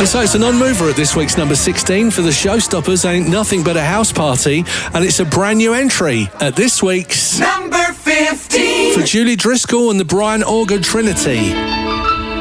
So it's a non-mover at this week's number 16 for the Showstoppers, Ain't Nothing But a House Party, and it's a brand new entry at this week's number 15 for Julie Driscoll and the Brian Organ Trinity.